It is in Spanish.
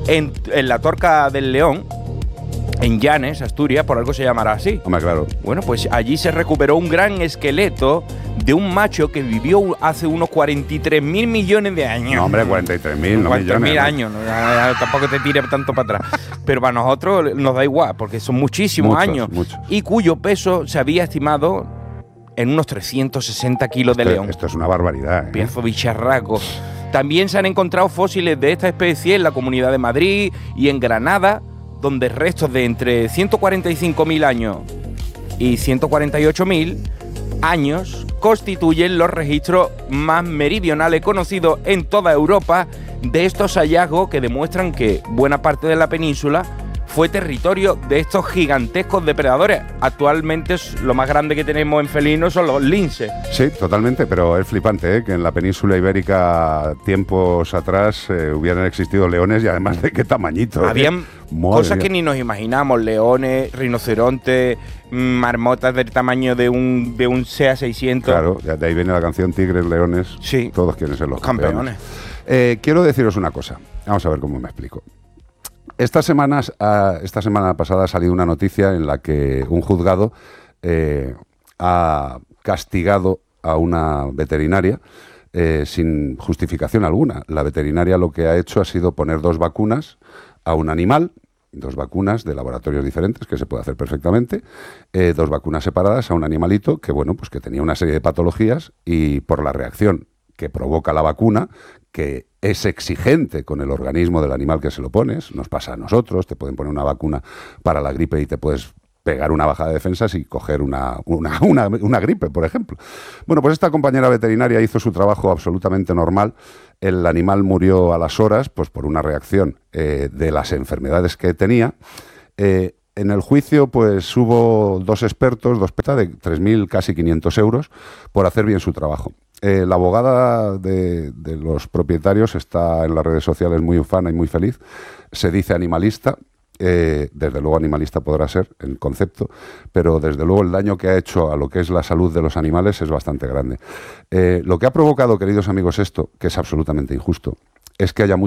en la Torca del León, en Llanes, Asturias, por algo se llamará así. Hombre, claro. Bueno, pues allí se recuperó un gran esqueleto de un macho que vivió hace unos 43.000 millones de años. No, hombre, 43.000, no 43.000 millones. años, ¿no? Tampoco te tire tanto para atrás. Pero para nosotros nos da igual, porque son muchísimos años. Muchos. Y cuyo peso se había estimado en unos 360 kilos de león. Esto es una barbaridad, ¿eh? Pienso bicharraco. También se han encontrado fósiles de esta especie en la Comunidad de Madrid y en Granada, donde restos de entre 145.000 años y 148.000 años constituyen los registros más meridionales conocidos en toda Europa de estos hallazgos que demuestran que buena parte de la península fue territorio de estos gigantescos depredadores. Actualmente lo más grande que tenemos en felinos son los linces. Sí, totalmente, pero es flipante, ¿eh? Que en la península ibérica tiempos atrás hubieran existido leones y además de qué tamañito. Habían cosas que ni nos imaginamos, leones, rinocerontes, marmotas del tamaño de un SEA 600. Claro, de ahí viene la canción Tigres, Leones, sí, todos quieren ser los campeones. Quiero deciros una cosa, vamos a ver cómo me explico. Esta semana pasada ha salido una noticia en la que un juzgado ha castigado a una veterinaria sin justificación alguna. La veterinaria lo que ha hecho ha sido poner 2 vacunas a un animal, 2 vacunas de laboratorios diferentes, que se puede hacer perfectamente, 2 vacunas separadas a un animalito que, bueno, pues que tenía una serie de patologías y por la reacción que provoca la vacuna, que es exigente con el organismo del animal que se lo pones, nos pasa a nosotros, te pueden poner una vacuna para la gripe y te puedes pegar una bajada de defensas y coger una gripe, por ejemplo. Bueno, pues esta compañera veterinaria hizo su trabajo absolutamente normal. El animal murió a las horas, pues por una reacción de las enfermedades que tenía. En el juicio, pues hubo 2 expertos, 2 petas de 3.000, casi 500 euros, por hacer bien su trabajo. La abogada de los propietarios está en las redes sociales muy ufana y muy feliz. Se dice animalista. Desde luego animalista podrá ser el concepto, pero desde luego el daño que ha hecho a lo que es la salud de los animales es bastante grande. Lo que ha provocado, queridos amigos, esto, que es absolutamente injusto, es que haya